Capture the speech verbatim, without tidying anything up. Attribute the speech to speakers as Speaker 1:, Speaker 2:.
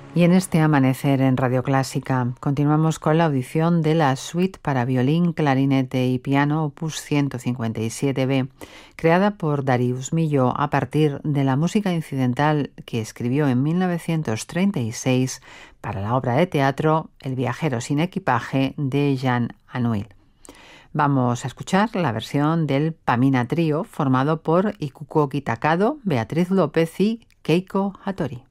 Speaker 1: Y en este amanecer en Radio Clásica continuamos con la audición de la suite para violín, clarinete y piano opus ciento cincuenta y siete be, creada por Darius Milhaud a partir de la música incidental que escribió en mil novecientos treinta y seis para la obra de teatro El viajero sin equipaje de Jean Anouilh. Vamos a escuchar la versión del Pamina Trío formado por Ikuko Kitakado, Beatriz López y Keiko Hattori.